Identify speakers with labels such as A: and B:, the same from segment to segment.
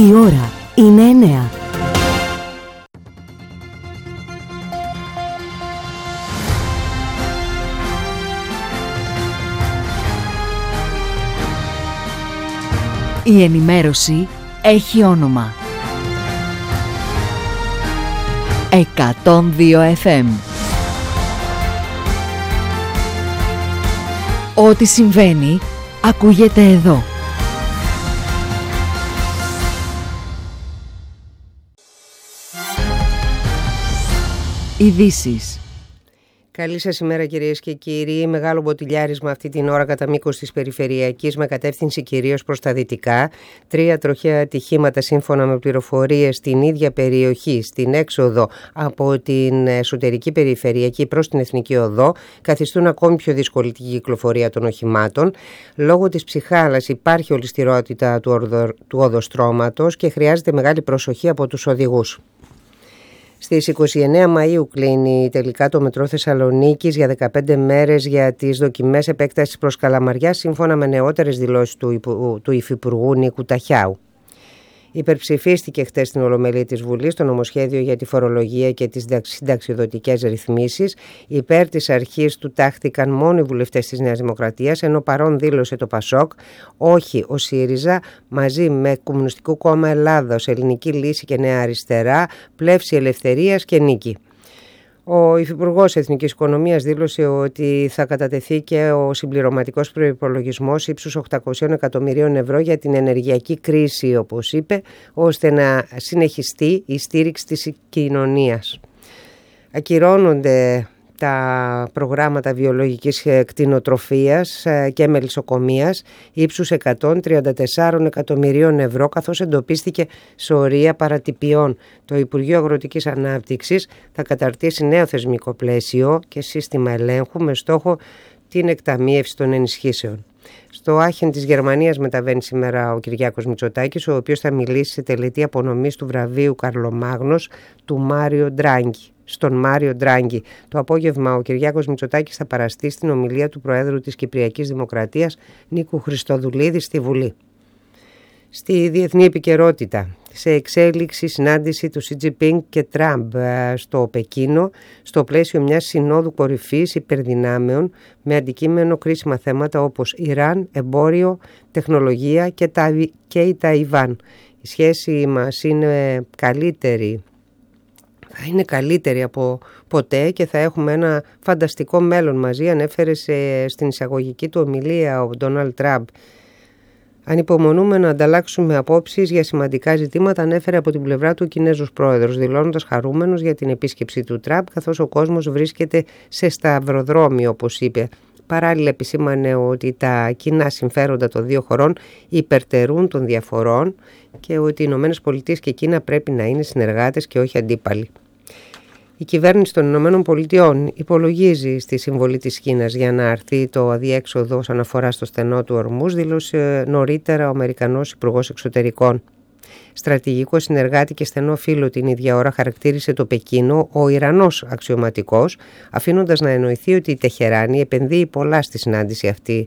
A: Η ώρα είναι 9. Η ενημέρωση έχει όνομα. 102 FM. Ό,τι συμβαίνει, ακούγεται εδώ. Ειδήσεις.
B: Καλή σας ημέρα κυρίες και κύριοι. Μεγάλο μποτιλιάρισμα αυτή την ώρα κατά μήκος της περιφερειακής με κατεύθυνση κυρίως προς τα δυτικά. 3 τροχαία ατυχήματα σύμφωνα με πληροφορίες στην ίδια περιοχή, στην έξοδο από την εσωτερική περιφερειακή προς την εθνική οδό, καθιστούν ακόμη πιο δύσκολη την κυκλοφορία των οχημάτων. Λόγω της ψυχάλας υπάρχει ολισθηρότητα του οδοστρώματος και χρειάζεται μεγάλη προσοχή από τους οδηγούς. Στις 29 Μαΐου κλείνει τελικά το μετρό Θεσσαλονίκης για 15 μέρες για τις δοκιμές επέκτασης προς Καλαμαριά, σύμφωνα με νεότερες δηλώσεις του Υφυπουργού Νίκου Ταχιάου. Υπερψηφίστηκε χτες στην Ολομέλεια της Βουλής το νομοσχέδιο για τη φορολογία και τις συνταξιοδοτικές ρυθμίσεις. Υπέρ της αρχής του τάχθηκαν μόνο οι βουλευτές της Νέας Δημοκρατίας, ενώ παρόν δήλωσε το ΠΑΣΟΚ, όχι ο ΣΥΡΙΖΑ, μαζί με Κομμουνιστικό Κόμμα Ελλάδος, Ελληνική Λύση και Νέα Αριστερά, Πλεύση Ελευθερίας και Νίκη. Ο Υφυπουργός Εθνικής Οικονομίας δήλωσε ότι θα κατατεθεί και ο συμπληρωματικός προϋπολογισμός ύψους 800 εκατομμυρίων ευρώ για την ενεργειακή κρίση, όπως είπε, ώστε να συνεχιστεί η στήριξη της κοινωνίας. Ακυρώνονται τα προγράμματα βιολογικής κτηνοτροφίας και μελισσοκομείας ύψους 134 εκατομμυρίων ευρώ, καθώς εντοπίστηκε σωρία παρατυπιών. Το Υπουργείο Αγροτικής Ανάπτυξης θα καταρτήσει νέο θεσμικό πλαίσιο και σύστημα ελέγχου με στόχο την εκταμείευση των ενισχύσεων. Στο Άχεν της Γερμανίας μεταβαίνει σήμερα ο Κυριάκος Μητσοτάκης, ο οποίος θα μιλήσει σε τελετή απονομής του βραβείου Καρλομάγνος του Μάριο Ντράγκη. Στον Μάριο Ντράγκη. Το απόγευμα ο Κυριάκος Μητσοτάκης θα παραστεί στην ομιλία του Προέδρου της Κυπριακής Δημοκρατίας Νίκου Χριστοδουλίδη στη Βουλή. Στη διεθνή επικαιρότητα, σε εξέλιξη συνάντηση του Σι Τζινπίνγκ και Τραμπ στο Πεκίνο, στο πλαίσιο μιας συνόδου κορυφής υπερδυνάμεων με αντικείμενο κρίσιμα θέματα όπως Ιράν, εμπόριο, τεχνολογία και η Ταϊβάν. Η σχέση μας είναι καλύτερη. Θα είναι καλύτερη από ποτέ και θα έχουμε ένα φανταστικό μέλλον μαζί, ανέφερε στην εισαγωγική του ομιλία ο Ντόναλντ Τραμπ. Ανυπομονούμε να ανταλλάξουμε απόψεις για σημαντικά ζητήματα, ανέφερε από την πλευρά του ο Κινέζος πρόεδρος, δηλώνοντας χαρούμενος για την επίσκεψη του Τραμπ, καθώς ο κόσμος βρίσκεται σε σταυροδρόμιο, όπως είπε. Παράλληλα επισήμανε ότι τα κοινά συμφέροντα των δύο χωρών υπερτερούν των διαφορών και ότι οι ΗΠΑ και Κίνα πρέπει να είναι συνεργάτες και όχι αντίπαλοι. Η κυβέρνηση των ΗΠΑ υπολογίζει στη συμβολή της Κίνας για να αρθεί το αδιέξοδο όσον αφορά στο στενό του Ορμούζ, δήλωσε νωρίτερα ο Αμερικανός Υπουργός Εξωτερικών. Στρατηγικό συνεργάτη και στενό φίλο την ίδια ώρα χαρακτήρισε το Πεκίνο ο Ιρανός αξιωματικός, αφήνοντας να εννοηθεί ότι η Τεχεράνη επενδύει πολλά στη συνάντηση αυτή.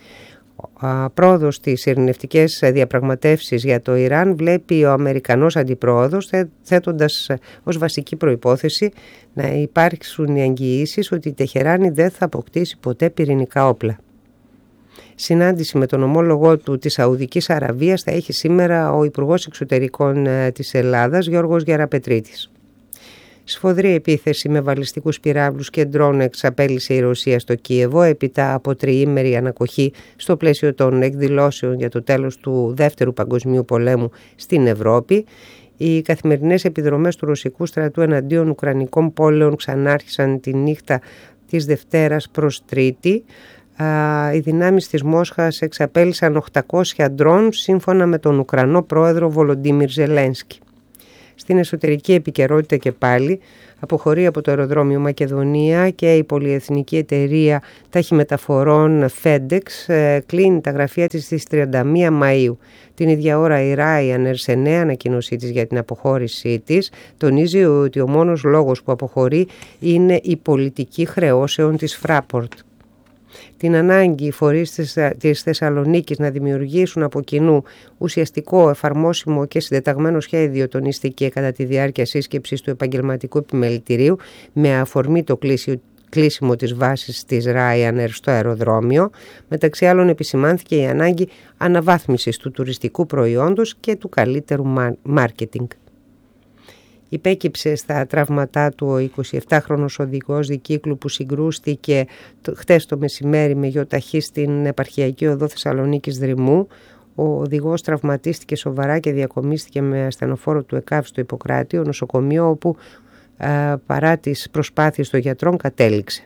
B: Πρόοδος στις ειρηνευτικές διαπραγματεύσεις για το Ιράν βλέπει ο Αμερικανός αντιπρόοδος, θέτοντας ως βασική προϋπόθεση να υπάρξουν οι εγγυήσεις ότι η Τεχεράνη δεν θα αποκτήσει ποτέ πυρηνικά όπλα. Συνάντηση με τον ομόλογό του της Σαουδικής Αραβίας θα έχει σήμερα ο Υπουργός Εξωτερικών της Ελλάδας Γιώργος Γεραπετρίτης. Σφοδρή επίθεση με βαλιστικούς πυράβλους και ντρόν εξαπέλυσε η Ρωσία στο Κίεβο έπειτα από τριήμερη ανακοχή στο πλαίσιο των εκδηλώσεων για το τέλος του Δεύτερου Παγκοσμίου Πολέμου στην Ευρώπη. Οι καθημερινές επιδρομές του ρωσικού στρατού εναντίον ουκρανικών πόλεων ξανάρχισαν τη νύχτα της Δευτέρας προς Τρίτη. Οι δυνάμεις της Μόσχας εξαπέλυσαν 800 ντρόν σύμφωνα με τον Ουκρανό πρόεδρο Βολοντίμιρ Ζελένσκι. Στην εσωτερική επικαιρότητα και πάλι αποχωρεί από το αεροδρόμιο Μακεδονία και η πολυεθνική εταιρεία ταχυμεταφορών FedEx κλείνει τα γραφεία της στις 31 Μαΐου. Την ίδια ώρα η Ryanair σε νέα ανακοίνωσή της για την αποχώρησή της τονίζει ότι ο μόνος λόγος που αποχωρεί είναι η πολιτική χρεώσεων της Fraport. την ανάγκη οι φορείς της Θεσσαλονίκης να δημιουργήσουν από κοινού ουσιαστικό, εφαρμόσιμο και συντεταγμένο σχέδιο τονίστηκε κατά τη διάρκεια σύσκεψης του Επαγγελματικού Επιμελητηρίου με αφορμή το κλείσιμο της βάσης της Ryanair στο αεροδρόμιο. Μεταξύ άλλων επισημάνθηκε η ανάγκη αναβάθμισης του τουριστικού προϊόντος και του καλύτερου μάρκετινγκ. Υπέκυψε στα τραύματά του ο 27χρονος οδηγός δικύκλου που συγκρούστηκε χτες το μεσημέρι με γιοταχή στην επαρχιακή οδό Θεσσαλονίκης Δρυμού. Ο οδηγός τραυματίστηκε σοβαρά και διακομίστηκε με ασθενοφόρο του ΕΚΑΒ στο Ιπποκράτιο νοσοκομείο, όπου παρά τις προσπάθειες των γιατρών κατέληξε.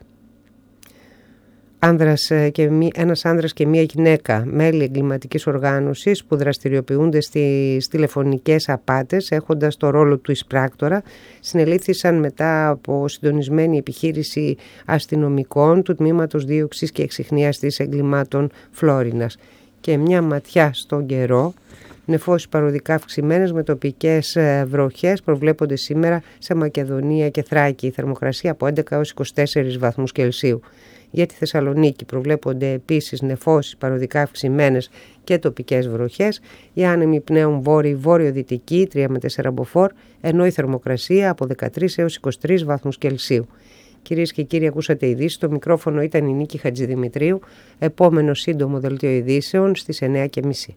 B: Ένας άνδρας και μία γυναίκα, μέλη εγκληματικής οργάνωσης που δραστηριοποιούνται στις τηλεφωνικές απάτες έχοντας το ρόλο του εισπράκτορα, συνελήφθησαν μετά από συντονισμένη επιχείρηση αστυνομικών του Τμήματος Δίωξης και Εξιχνίαστης Εγκλημάτων Φλόρινας. Και μια ματιά στον καιρό. Νεφώσεις παροδικά αυξημένες με τοπικές βροχές προβλέπονται σήμερα σε Μακεδονία και Θράκη. Η θερμοκρασία από 11 έως 24 βαθμούς Κελσίου. Για τη Θεσσαλονίκη προβλέπονται επίσης νεφώσεις παροδικά αυξημένες και τοπικές βροχές. Οι άνεμοι πνέουν βόρειο-δυτική 3 με 4 μποφόρ, ενώ η θερμοκρασία από 13 έως 23 βαθμούς Κελσίου. Κυρίες και κύριοι, ακούσατε ειδήσεις. Στο μικρόφωνο ήταν η Νίκη Χατζηδημητρίου. Επόμενο σύντομο δελτίο ειδήσεων στις 9:30.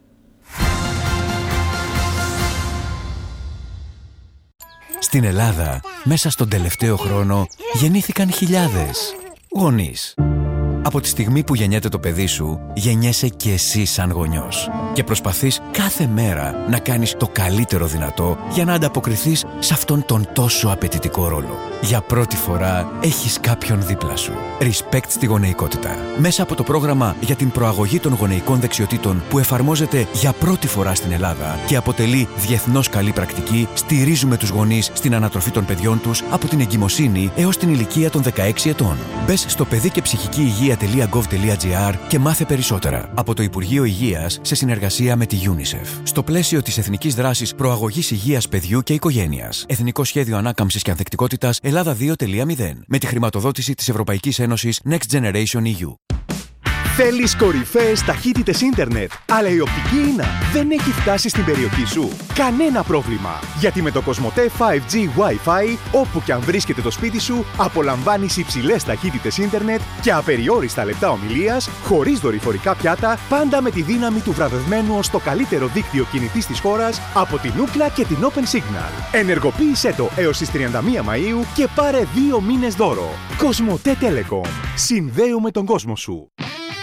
C: Στην Ελλάδα, μέσα στον τελευταίο χρόνο, γεννήθηκαν χιλιάδες γονείς. Από τη στιγμή που γεννιέται το παιδί σου, γεννιέσαι και εσύ σαν γονιός. Και προσπαθείς κάθε μέρα να κάνεις το καλύτερο δυνατό για να ανταποκριθείς σε αυτόν τον τόσο απαιτητικό ρόλο. Για πρώτη φορά έχεις κάποιον δίπλα σου. Respect στη γονεϊκότητα. Μέσα από το πρόγραμμα για την προαγωγή των γονεϊκών δεξιοτήτων που εφαρμόζεται για πρώτη φορά στην Ελλάδα και αποτελεί διεθνώς καλή πρακτική, στηρίζουμε τους γονείς στην ανατροφή των παιδιών τους από την εγκυμοσύνη έως την ηλικία των 16 ετών. Μπες στο παιδικεψυχικηυγεία.gov.gr και μάθε περισσότερα. Από το Υπουργείο Υγείας σε συνεργασία με τη UNICEF. Στο πλαίσιο της Εθνικής Δράσης Προαγωγής Υγείας Παιδιού και Οικογένειας. Εθνικό Σχέδιο Ανάκαμψης και Ανθεκτικότητας Ελλάδα 2.0. Με τη χρηματοδότηση της Ευρωπαϊκής Ένωσης Next Generation EU.
D: Θέλεις κορυφαίες ταχύτητες ίντερνετ, αλλά η οπτική ίνα δεν έχει φτάσει στην περιοχή σου? Κανένα πρόβλημα! Γιατί με το Cosmote 5G Wi-Fi, όπου και αν βρίσκεται το σπίτι σου, απολαμβάνεις υψηλές ταχύτητες ίντερνετ και απεριόριστα λεπτά ομιλίας, χωρίς δορυφορικά πιάτα, πάντα με τη δύναμη του βραβευμένου ως το καλύτερο δίκτυο κινητής της χώρας από την Ookla και την Open Signal. Ενεργοποίησέ το έως τις 31 Μαΐου και πάρε 2 μήνες δώρο. Cosmote Telecom. Συνδέουμε τον κόσμο σου.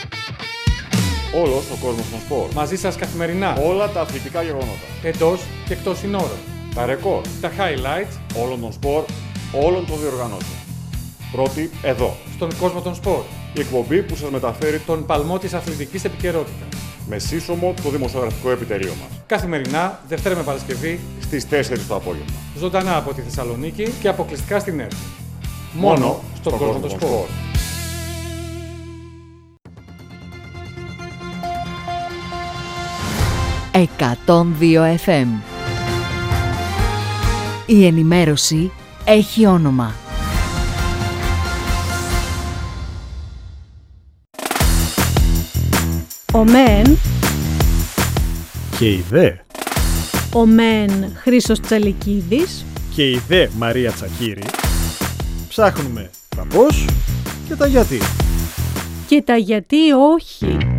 E: Όλος ο κόσμος των σπορ.
F: Μαζί σας καθημερινά.
E: Όλα τα αθλητικά γεγονότα.
F: Εντός και εκτός συνόρων.
E: Τα ρεκόρ.
F: Τα highlights
E: όλων των σπορ, όλων των διοργανώσεων. Πρώτη εδώ.
F: Στον κόσμο των σπορ.
E: Η εκπομπή που σας μεταφέρει
F: τον παλμό της αθλητικής επικαιρότητας.
E: Με σύσσωμο το δημοσιογραφικό επιτελείο μας.
F: Καθημερινά, Δευτέρα με Παρασκευή,
E: στις 4 το απόγευμα.
F: Ζωντανά από τη Θεσσαλονίκη και αποκλειστικά στην ΕΡΤ. Μόνο στον κόσμο των σπορ.
A: «102 FM». Η ενημέρωση έχει όνομα.
G: Ο μεν
H: και η δε.
G: Ο μεν Χρήστος Τσαλικίδης
H: Και η δε Μαρία Τσακύρη. Ψάχνουμε τα πώς και τα γιατί.
G: Και τα γιατί όχι.